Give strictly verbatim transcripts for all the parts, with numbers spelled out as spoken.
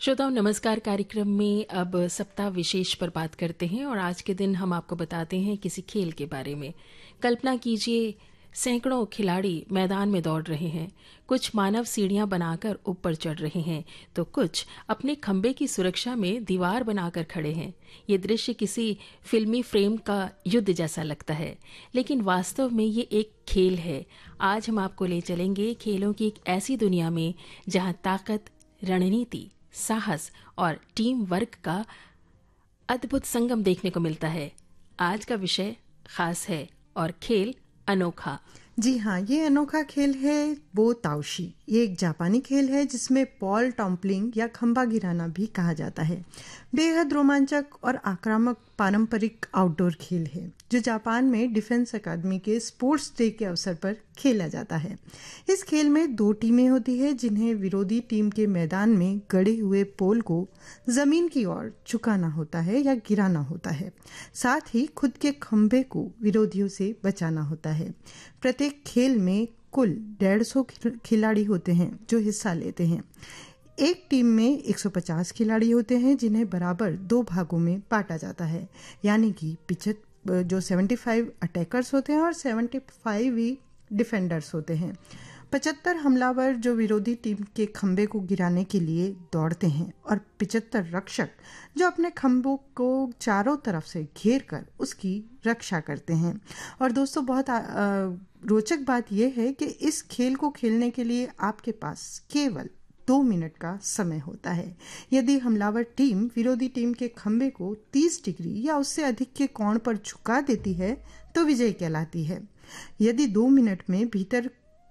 श्रोताओं नमस्कार। कार्यक्रम में अब सप्ताह विशेष पर बात करते हैं और आज के दिन हम आपको बताते हैं किसी खेल के बारे में। कल्पना कीजिए सैकड़ों खिलाड़ी मैदान में दौड़ रहे हैं। कुछ मानव सीढ़ियां बनाकर ऊपर चढ़ रहे हैं तो कुछ अपने खंबे की सुरक्षा में दीवार बनाकर खड़े हैं। ये दृश्य किसी फिल्मी फ्रेम का युद्ध जैसा लगता है, लेकिन वास्तव में ये एक खेल है। आज हम आपको ले चलेंगे खेलों की एक ऐसी दुनिया में जहां ताकत, रणनीति, साहस और टीम वर्क का अद्भुत संगम देखने को मिलता है। आज का विषय खास है और खेल अनोखा। जी हाँ, ये अनोखा खेल है वो ताओशी। ये एक जापानी खेल है जिसमें पॉल टॉम्पलिंग या खंबा गिराना भी कहा जाता है। बेहद रोमांचक और आक्रामक पारंपरिक आउटडोर खेल है जो जापान में डिफेंस अकादमी के स्पोर्ट्स डे के अवसर पर खेला जाता है। इस खेल में दो टीमें होती है जिन्हें विरोधी टीम के मैदान में गड़े हुए पोल को जमीन की ओर झुकाना होता है या गिराना होता है। साथ ही खुद के खंबे को विरोधियों से बचाना होता है। प्रत्येक खेल में कुल डेढ़ सौ खिलाड़ी होते हैं जो हिस्सा लेते हैं। एक टीम में एक सौ पचास खिलाड़ी होते हैं जिन्हें बराबर दो भागों में बांटा जाता है, यानी कि पिछहत्तर जो पचहत्तर अटैकर्स होते हैं और पचहत्तर ही डिफेंडर्स होते हैं। पचहत्तर हमलावर जो विरोधी टीम के खंबे को गिराने के लिए दौड़ते हैं और पचहत्तर रक्षक जो अपने खंभों को चारों तरफ से घेर कर उसकी रक्षा करते हैं। और दोस्तों बहुत आ, आ, रोचक बात यह है कि इस खेल को खेलने के लिए आपके पास केवल दो मिनट का समय होता है। यदि हमलावर टीम विरोधी टीम के खंबे को तीस डिग्री या उससे अधिक के कोण पर झुका देती है तो विजय कहलाती है। यदि दो मिनट में भीतर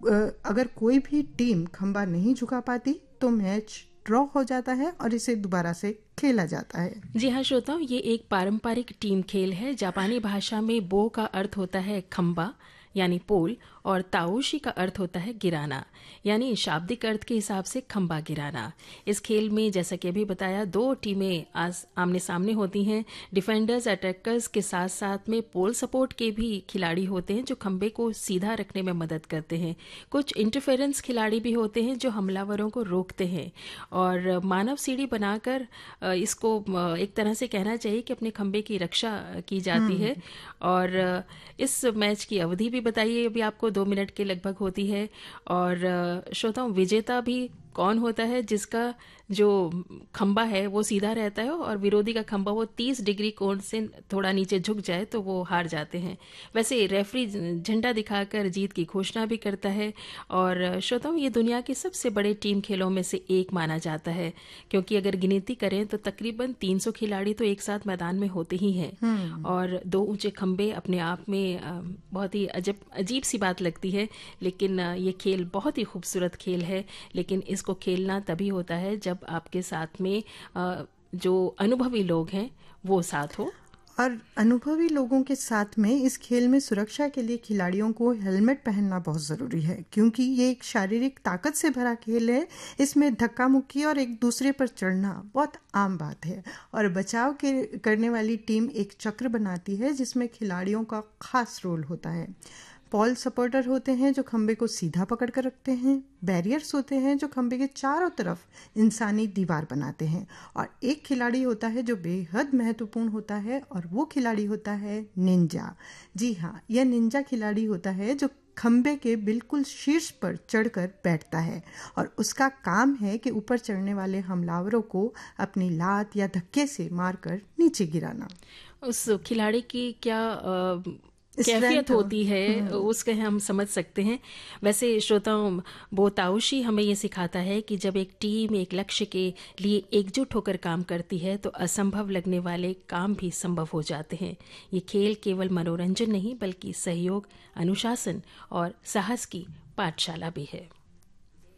अगर कोई भी टीम खंबा नहीं झुका पाती तो मैच ड्रॉ हो जाता है और इसे दोबारा से खेला जाता है। जी हाँ श्रोताओ, ये एक पारंपरिक टीम खेल है। जापानी भाषा में बो का अर्थ होता है खंबा यानी पोल और ताओशी का अर्थ होता है गिराना, यानी शाब्दिक अर्थ के हिसाब से खंबा गिराना। इस खेल में जैसा कि अभी बताया दो टीमें आज आमने सामने होती हैं। डिफेंडर्स अटैकर्स के साथ साथ में पोल सपोर्ट के भी खिलाड़ी होते हैं जो खंबे को सीधा रखने में मदद करते हैं। कुछ इंटरफेरेंस खिलाड़ी भी होते हैं जो हमलावरों को रोकते हैं और मानव सीढ़ी बनाकर इसको एक तरह से कहना चाहिए कि अपने खंबे की रक्षा की जाती है। और इस मैच की अवधि भी बताइए अभी आपको दो मिनट के लगभग होती है। और श्रोताओं विजेता भी कौन होता है जिसका जो खंबा है वो सीधा रहता है और विरोधी का खंबा वो तीस डिग्री कोण से थोड़ा नीचे झुक जाए तो वो हार जाते हैं। वैसे रेफरी झंडा दिखाकर जीत की घोषणा भी करता है। और श्रोताओं ये दुनिया के सबसे बड़े टीम खेलों में से एक माना जाता है, क्योंकि अगर गिनती करें तो तकरीबन तीन सौ खिलाड़ी तो एक साथ मैदान में होते ही हैं। और दो ऊंचे खंबे अपने आप में बहुत ही अजब अजीब सी बात लगती है, लेकिन ये खेल बहुत ही खूबसूरत खेल है। लेकिन इसको खेलना तभी होता है जब आपके साथ में जो अनुभवी लोग हैं वो साथ हो। और अनुभवी लोगों के साथ में इस खेल में सुरक्षा के लिए खिलाड़ियों को हेलमेट पहनना बहुत जरूरी है, क्योंकि ये एक शारीरिक ताकत से भरा खेल है। इसमें धक्का मुक्की और एक दूसरे पर चढ़ना बहुत आम बात है। और बचाव के करने वाली टीम एक चक्र बनाती है जिसमें खिलाड़ियों का खास रोल होता है। पॉल सपोर्टर होते हैं जो खंबे को सीधा पकड़ कर रखते हैं। बैरियर्स होते हैं जो खंबे के चारों तरफ इंसानी दीवार बनाते हैं। और एक खिलाड़ी होता है जो बेहद महत्वपूर्ण होता है और वो खिलाड़ी होता है निंजा। जी हाँ, यह निंजा खिलाड़ी होता है जो खंबे के बिल्कुल शीर्ष पर चढ़कर बैठता है और उसका काम है कि ऊपर चढ़ने वाले हमलावरों को अपनी लात या धक्के से मारकर नीचे गिराना। उस खिलाड़ी की क्या आ... कैफियत होती है उसके हम समझ सकते हैं। वैसे श्रोताओं बो ताओशी हमें ये सिखाता है कि जब एक टीम एक लक्ष्य के लिए एकजुट होकर काम करती है तो असंभव लगने वाले काम भी संभव हो जाते हैं। ये खेल केवल मनोरंजन नहीं बल्कि सहयोग, अनुशासन और साहस की पाठशाला भी है।